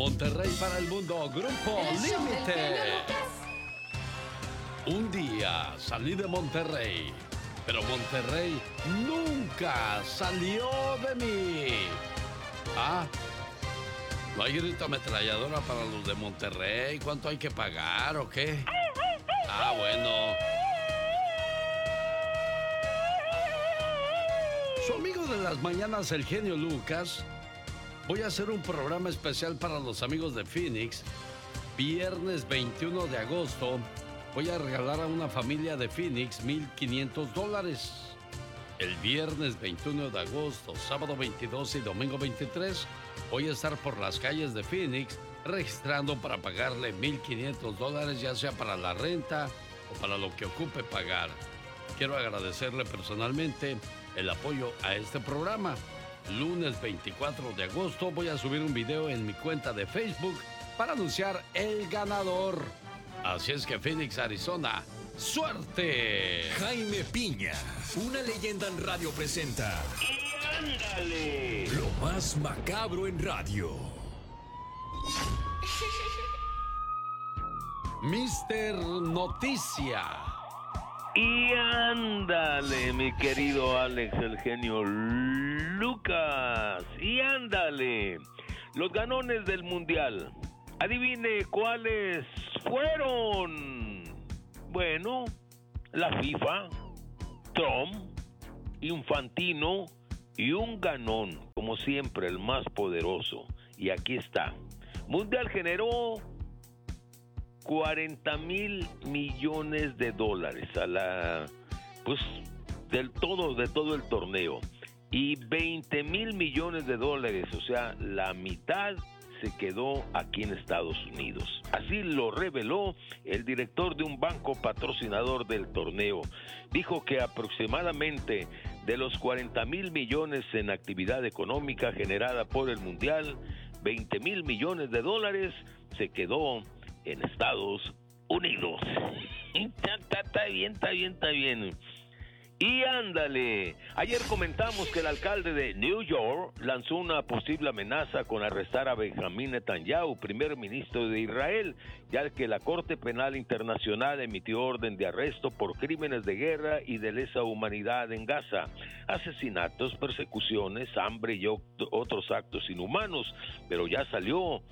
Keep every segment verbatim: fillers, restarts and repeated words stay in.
Monterrey para el mundo, Grupo Límite. Un día salí de Monterrey, pero Monterrey nunca salió de mí. Ah, ¿no hay grito ametralladora para los de Monterrey? ¿Cuánto hay que pagar o qué? Ah, bueno. Su amigo de las mañanas, el genio Lucas. Voy a hacer un programa especial para los amigos de Phoenix. Viernes veintiuno de agosto voy a regalar a una familia de Phoenix mil quinientos dólares. El viernes veintiuno de agosto, sábado veintidós y domingo veintitrés voy a estar por las calles de Phoenix registrando para pagarle mil quinientos dólares, ya sea para la renta o para lo que ocupe pagar. Quiero agradecerle personalmente el apoyo a este programa. Lunes veinticuatro de agosto voy a subir un video en mi cuenta de Facebook para anunciar el ganador. Así es que Phoenix, Arizona, ¡suerte! Jaime Piña, una leyenda en radio presenta. ¡Y ándale! Lo más macabro en radio. Mister Noticia. Y ándale, mi querido Alex, el genio Lucas. Y ándale, los ganones del Mundial. Adivine cuáles fueron. Bueno, la FIFA, Trump, Infantino y un ganón, como siempre, el más poderoso. Y aquí está. Mundial generó cuarenta mil millones de dólares a la, pues, del todo, de todo el torneo, y veinte mil millones de dólares, o sea, la mitad se quedó aquí en Estados Unidos. Así lo reveló el director de un banco patrocinador del torneo. Dijo que aproximadamente de los cuarenta mil millones en actividad económica generada por el Mundial, veinte mil millones de dólares se quedó en Estados Unidos. Está, está bien, está bien, está bien. Y ándale, ayer comentamos que el alcalde de New York lanzó una posible amenaza con arrestar a Benjamín Netanyahu, primer ministro de Israel, ya que la Corte Penal Internacional emitió orden de arresto por crímenes de guerra y de lesa humanidad en Gaza, asesinatos, persecuciones, hambre y otros actos inhumanos. Pero ya salió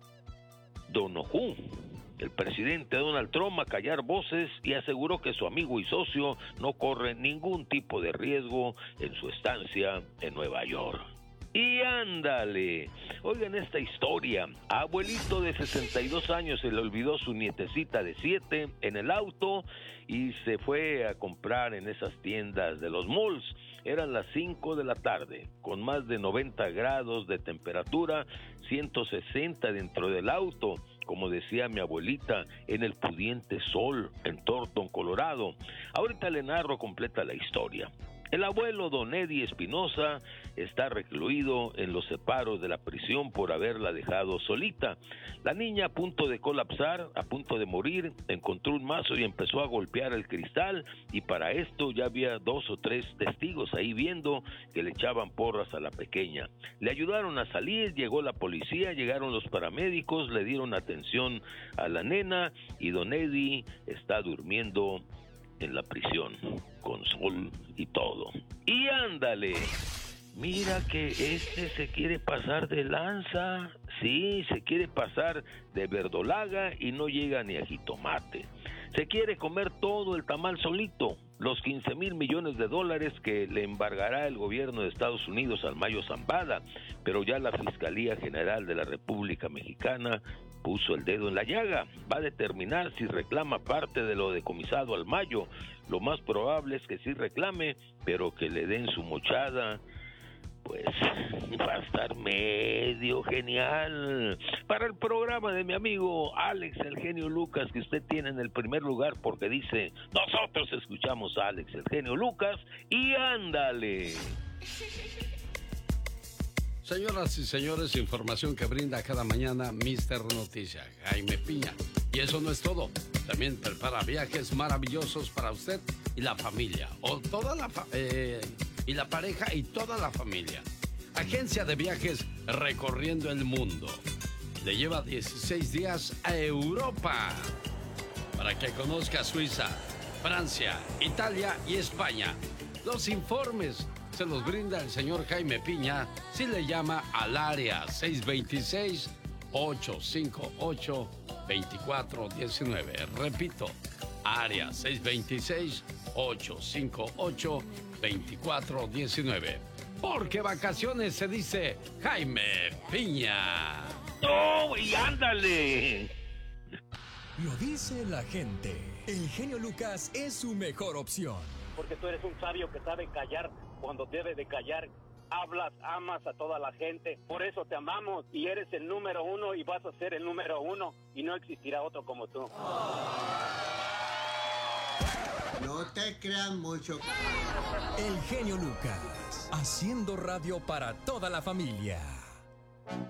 Donoghue, el presidente Donald Trump, a callar voces y aseguró que su amigo y socio no corre ningún tipo de riesgo en su estancia en Nueva York. Y ándale, oigan esta historia. A abuelito de sesenta y dos años se le olvidó su nietecita de siete en el auto y se fue a comprar en esas tiendas de los malls. Eran las cinco de la tarde, con más de noventa grados de temperatura, ciento sesenta dentro del auto, como decía mi abuelita, en el pudiente sol, en Thornton, Colorado. Ahorita le narro completa la historia. El abuelo don Eddie Espinosa está recluido en los separos de la prisión por haberla dejado solita. La niña, a punto de colapsar, a punto de morir, encontró un mazo y empezó a golpear el cristal, y para esto ya había dos o tres testigos ahí viendo que le echaban porras a la pequeña. Le ayudaron a salir, llegó la policía, llegaron los paramédicos, le dieron atención a la nena y don Eddie está durmiendo en la prisión, con sol y todo. Y ándale, mira que este se quiere pasar de lanza, sí, se quiere pasar de verdolaga y no llega ni a jitomate. Se quiere comer todo el tamal solito, los quince mil millones de dólares que le embargará el gobierno de Estados Unidos al Mayo Zambada, pero ya la Fiscalía General de la República Mexicana puso el dedo en la llaga. Va a determinar si reclama parte de lo decomisado al Mayo. Lo más probable es que sí reclame, pero que le den su mochada, pues va a estar medio genial. Para el programa de mi amigo Alex, el genio Lucas, que usted tiene en el primer lugar porque dice, nosotros escuchamos a Alex, el genio Lucas, y ándale. Señoras y señores, información que brinda cada mañana Mister Noticia, Jaime Piña. Y eso no es todo. También prepara viajes maravillosos para usted y la familia. O toda la fa- eh, y la pareja y toda la familia. Agencia de viajes recorriendo el mundo. le lleva dieciséis días a Europa para que conozca Suiza, Francia, Italia y España. Los informes se los brinda el señor Jaime Piña si le llama al área seis dos seis, ocho cinco ocho, dos cuatro uno nueve. Repito, área seis dos seis, ocho cinco ocho, dos cuatro uno nueve. Porque vacaciones se dice Jaime Piña. ¡Oh, y ándale! Lo dice la gente. El genio Lucas es su mejor opción. Porque tú eres un sabio que sabe callar cuando debe de callar. Hablas, amas a toda la gente. Por eso te amamos y eres el número uno y vas a ser el número uno y no existirá otro como tú. No te crean mucho. El genio Lucas, haciendo radio para toda la familia.